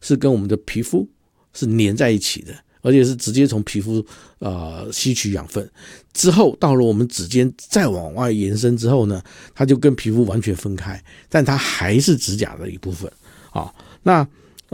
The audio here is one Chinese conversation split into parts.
是跟我们的皮肤是粘在一起的，而且是直接从皮肤吸取养分之后，到了我们指尖再往外延伸之后呢，它就跟皮肤完全分开，但它还是指甲的一部分。好，那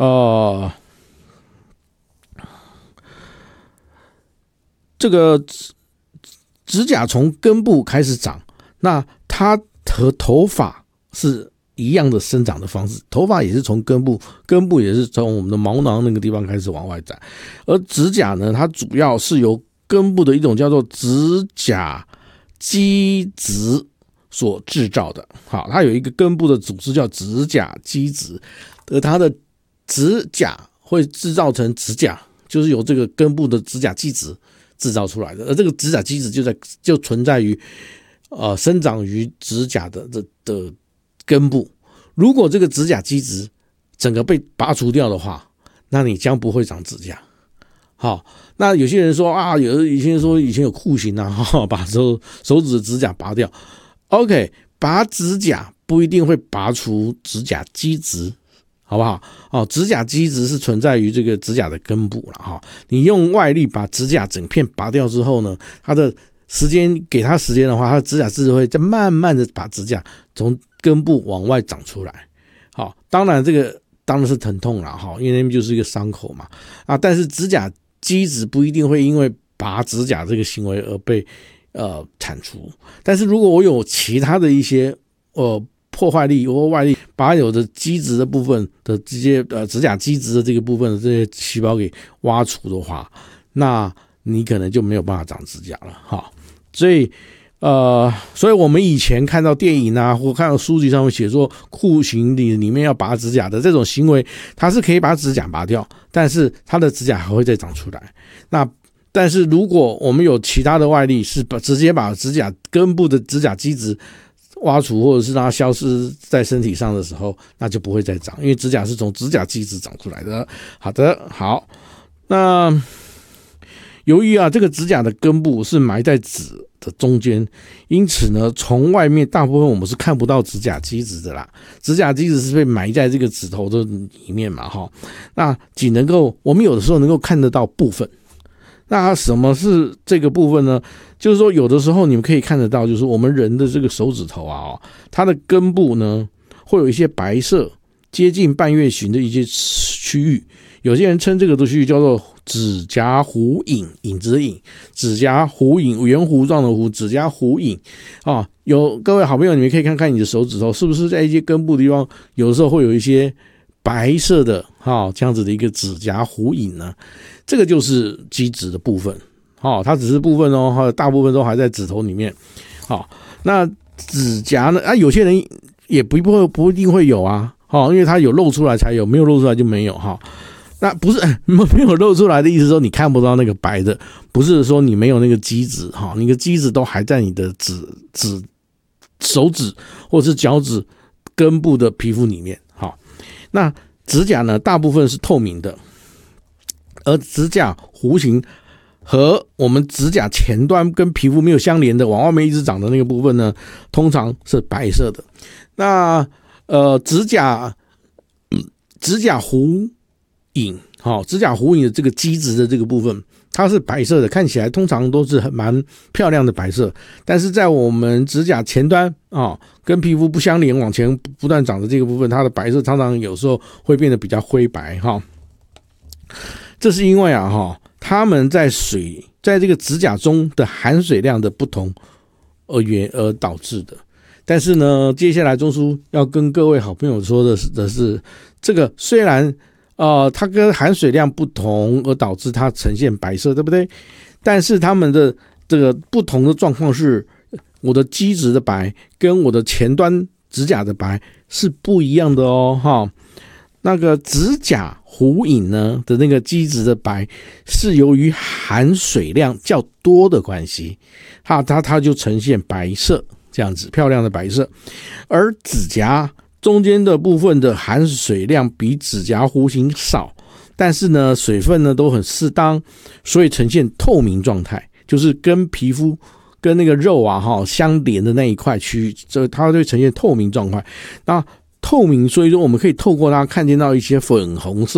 这个指甲从根部开始长，那它和头发是一样的生长的方式，头发也是从根部也是从我们的毛囊那个地方开始往外长，而指甲呢，它主要是由根部的一种叫做指甲基质所制造的。好，它有一个根部的组织叫指甲基质，而它的指甲会制造成指甲，就是由这个根部的指甲基质制造出来的，而这个指甲基质就存在于生长于指甲的根部。如果这个指甲基质整个被拔除掉的话，那你将不会长指甲。好，那有些人说啊，有些人说以前有酷刑啊，把手指的指甲拔掉。OK， 拔指甲不一定会拔除指甲基质，好不好？指甲基质是存在于这个指甲的根部了哈。你用外力把指甲整片拔掉之后呢，它的给它时间的话，它的指甲基质会再慢慢的把指甲从根部往外长出来。好，当然这个当然是疼痛啦哈，因为那边就是一个伤口嘛但是指甲基质不一定会因为拔指甲这个行为而被铲除。但是如果我有其他的一些破坏力或外力，把有的基质的部分的这些指甲基质的这个部分的这些细胞给挖除的话，那你可能就没有办法长指甲了哈。所以我们以前看到电影啊，或看到书籍上面写说酷刑里面要拔指甲的这种行为，它是可以把指甲拔掉，但是它的指甲还会再长出来。但是如果我们有其他的外力，是直接把指甲根部的指甲基质挖除，或者是让它消失在身体上的时候，那就不会再长，因为指甲是从指甲基质长出来的。好，那由于这个指甲的根部是埋在指的中间，因此呢，从外面大部分我们是看不到指甲基质的啦。指甲基质是被埋在这个指头的里面嘛，那我们有的时候能够看得到部分。那什么是这个部分呢？就是说有的时候你们可以看得到，就是我们人的这个手指头它的根部呢会有一些白色接近半月形的一些区域，有些人称这个的区域叫做指甲弧影，影子的影，指甲弧影，圆弧状的弧，指甲弧影各位好朋友，你们可以看看你的手指头是不是在一些根部的地方，有的时候会有一些白色的这样子的一个指甲弧影呢，这个就是基质的部分它只是部分大部分都还在指头里面。那指甲呢有些人也不一定会有因为它有露出来才有，没有露出来就没有那不是没有露出来的意思说你看不到那个白的，不是说你没有那个基质你的基质都还在你的手指或者是脚趾根部的皮肤里面。那指甲呢大部分是透明的，而指甲弧形和我们指甲前端跟皮肤没有相连的往外面一直长的那个部分呢，通常是白色的。那指甲弧影指甲弧影的这个基质的这个部分，它是白色的，看起来通常都是蛮漂亮的白色，但是在我们指甲前端跟皮肤不相连往前不断长的这个部分，它的白色常常有时候会变得比较灰白这是因为它们在这个指甲中的含水量的不同而导致的。但是呢，接下来中书要跟各位好朋友说的是，这个虽然它跟含水量不同而导致它呈现白色，对不对？但是它们的这个不同的状况是，我的基质的白跟我的前端指甲的白是不一样的那个指甲弧影呢的那个基质的白是由于含水量较多的关系，它就呈现白色，这样子漂亮的白色。而指甲中间的部分的含水量比指甲弧形少，但是呢水分呢都很适当，所以呈现透明状态，就是跟皮肤跟那个肉相连的那一块区域，它会呈现透明状态。那透明，所以说我们可以透过它看见到一些粉红色